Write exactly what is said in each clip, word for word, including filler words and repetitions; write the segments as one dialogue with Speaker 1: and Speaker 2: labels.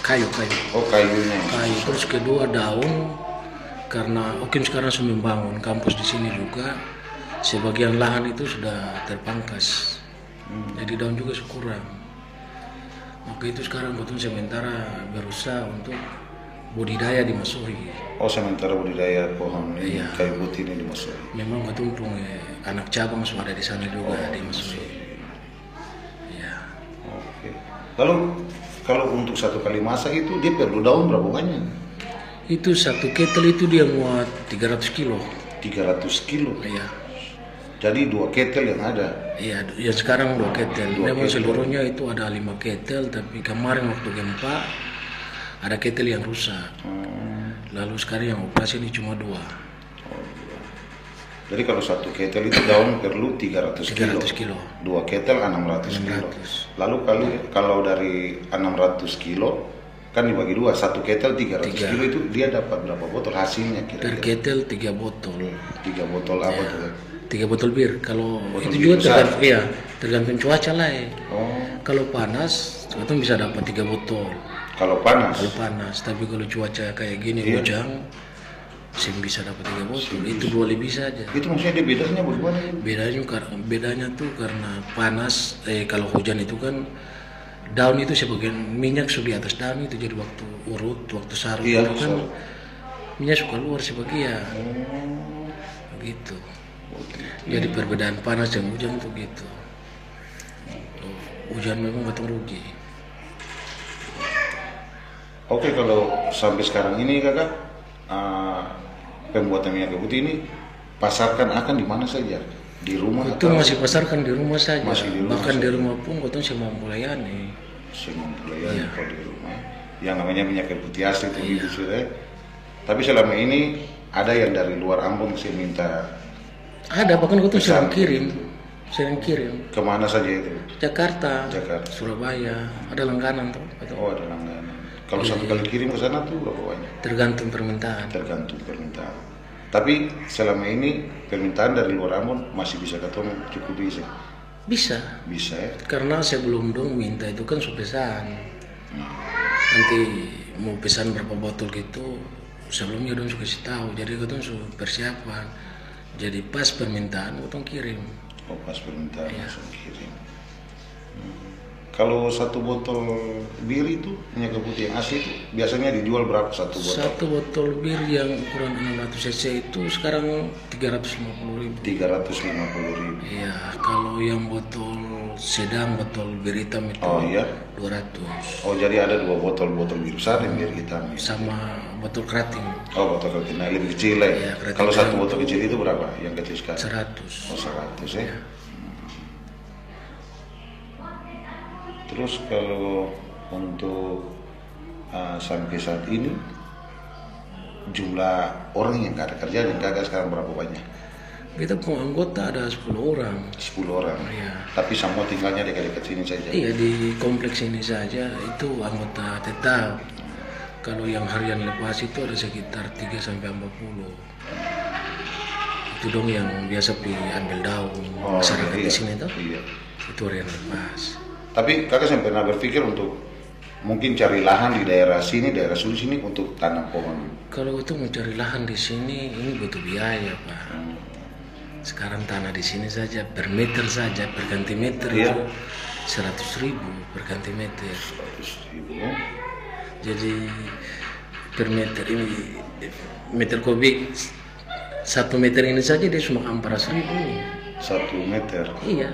Speaker 1: kayu kayu.
Speaker 2: Oh, kayunya.
Speaker 1: Kayu terus kedua daun, karena Okim sekarang sudah membangun kampus di sini juga, sebagian lahan itu sudah terpangkas, hmm. jadi daun juga kurang. Maka itu sekarang betul sementara berusaha untuk budidaya di Masohi.
Speaker 2: Oh, sementara budidaya pohon ini,
Speaker 1: iya.
Speaker 2: kayu putih ini di Masohi.
Speaker 1: Memang betul eh, anak cabang sudah ada di sana juga oh, di Masohi. Iya.
Speaker 2: Oke. Lalu kalau untuk satu kali masak itu dia perlu daun berapa banyak?
Speaker 1: Itu satu ketel itu dia muat tiga ratus kilo.
Speaker 2: tiga ratus kilo?
Speaker 1: Iya.
Speaker 2: Jadi dua ketel yang ada?
Speaker 1: Iya, ya sekarang dua ketel.
Speaker 2: Dua
Speaker 1: Memang
Speaker 2: ketel.
Speaker 1: seluruhnya itu ada lima ketel, tapi kemarin waktu gempa ada ketel yang rusak. Hmm. Lalu sekarang yang operasi ini cuma dua.
Speaker 2: Oh, dua. Jadi kalau satu ketel itu daun perlu tiga ratus kilo. Dua ketel enam ratus kilo. Lalu kalau kalau dari enam ratus kilo kan dibagi dua, satu ketel tiga ratus kilo itu dia dapat berapa botol hasilnya kira-kira?
Speaker 1: Per ketel tiga botol.
Speaker 2: Tiga botol apa ya. Tuh?
Speaker 1: Tiga botol bir. Kalau
Speaker 2: botol
Speaker 1: itu juga tergantung,
Speaker 2: iya,
Speaker 1: tergantung cuaca lah ya.
Speaker 2: Oh.
Speaker 1: Kalau panas, itu bisa dapat tiga botol.
Speaker 2: Kalau panas?
Speaker 1: Kalau panas, tapi kalau cuaca kayak gini iya. hujan, sih bisa dapat tiga botol. Itu dua lebih saja.
Speaker 2: Itu maksudnya dia bedanya bagaimana?
Speaker 1: Bedanya karena bedanya tuh karena panas. Eh kalau hujan itu kan daun itu sebagian minyak sudah di atas daun itu, jadi waktu urut, waktu sarut iya, itu kan minyak suka keluar sebagian. Hmm. Begitu. Jadi perbedaan panas dan hujan tuh gitu. Hujan memang betul rugi.
Speaker 2: Oke, kalau sampai sekarang ini kakak uh, pembuatan minyak kayu putih ini pasarkan akan di mana saja? Di rumah?
Speaker 1: Itu atau masih pasarkan di rumah saja.
Speaker 2: Masih di rumah
Speaker 1: bahkan
Speaker 2: saja.
Speaker 1: Di rumah pun betul saya mampu layani.
Speaker 2: Saya mampu layani ya. Kalau di rumah. Yang namanya minyak kayu putih asli itu gitu sudah. Tapi selama ini ada yang dari luar Ambon saya minta.
Speaker 1: Ada, bahkan aku tuh sering kirim, sering kirim.
Speaker 2: Kemana saja itu?
Speaker 1: Jakarta,
Speaker 2: Jakarta,
Speaker 1: Surabaya, ada langganan tuh.
Speaker 2: Oh, ada langganan. Kalau iya, satu kali kirim ke sana tuh berapa banyak?
Speaker 1: Tergantung permintaan.
Speaker 2: Tergantung permintaan. Tapi selama ini permintaan dari luar Ambon masih bisa ketemu, cukup bisa?
Speaker 1: Bisa.
Speaker 2: Bisa ya?
Speaker 1: Karena sebelum dong minta itu kan sudah pesan. Hmm. Nanti mau pesan berapa botol gitu, sebelumnya dong sudah kasih tahu. Jadi kita sudah persiapan. Jadi pas permintaan, kita kirim.
Speaker 2: Oh, pas permintaan ya. Langsung kirim. Hmm. Kalau satu botol bir itu minyak kayu putih yang asli itu biasanya dijual berapa satu botol?
Speaker 1: Satu botol bir yang ukuran enam ratus cc itu sekarang tiga ratus lima puluh ribu.
Speaker 2: tiga ratus lima puluh ribu.
Speaker 1: Iya, kalau yang botol sedang, botol bir hitam itu
Speaker 2: oh, iya?
Speaker 1: dua ratus.
Speaker 2: Oh, jadi ada dua botol botol bir besar dan bir hitam.
Speaker 1: Sama botol kerating.
Speaker 2: Oh, botol kerating. Nah, lebih kecil ya. Ya kalau satu botol kecil itu berapa? Yang kecil sekali?
Speaker 1: seratus.
Speaker 2: Oh, seratus ya. ya. Terus kalau untuk uh, sampai saat ini jumlah orang yang gak ada kerjaan yang gagal sekarang berapa banyak?
Speaker 1: Kita punya anggota ada sepuluh orang.
Speaker 2: sepuluh orang?
Speaker 1: Ya.
Speaker 2: Tapi semua tinggalnya dekat-dekat sini saja?
Speaker 1: Iya, di kompleks ini saja. Itu anggota tetap. Kalau yang harian lepas itu ada sekitar tiga sampai empat puluh. Itu dong yang biasa pergi ambil daun oh, masyarakat iya, di sini tuh. Iya. Itu harian lepas.
Speaker 2: Tapi kakak saya pernah berpikir untuk mungkin cari lahan di daerah sini, daerah Sulu sini untuk tanam pohon.
Speaker 1: Kalau itu mau cari lahan di sini, ini butuh biaya Pak. Hmm. Sekarang tanah di sini saja per meter saja, per ganti meter iya. itu seratus ribu per ganti meter.
Speaker 2: Seratus ribu.
Speaker 1: Jadi per meter ini meter kubik satu meter ini saja dia cuma empat ratus ribu.
Speaker 2: Satu meter.
Speaker 1: Iya.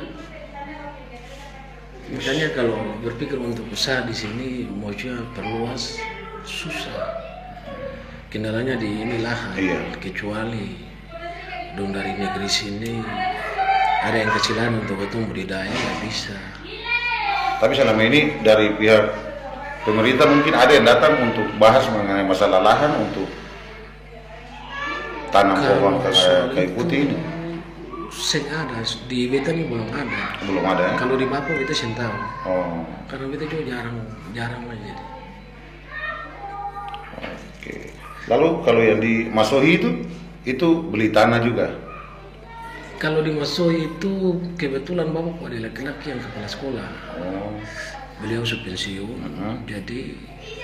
Speaker 1: Makanya kalau berpikir untuk usaha di sini maunya perluas susah. Kendalanya di ini lahan. Iya. Kecuali dong dari negeri sini ada yang kecilan untuk itu budidaya nggak bisa.
Speaker 2: Tapi selama ini dari pihak pemerintah mungkin ada yang datang untuk bahas mengenai masalah lahan untuk tanam pohon kayu putih ini.
Speaker 1: Sing ada di beta ini belum ada.
Speaker 2: Belum ada. Ya?
Speaker 1: Kalau di Papua kita sih tahu.
Speaker 2: Oh.
Speaker 1: Karena beta juga jarang jarang aja.
Speaker 2: Oke. Lalu kalau yang di Masohi itu itu beli tanah juga.
Speaker 1: Kalau di Masohi itu kebetulan bapak ada laki-laki yang kepala sekolah.
Speaker 2: Oh.
Speaker 1: Beliau sudah pensiun. Uh-huh. Jadi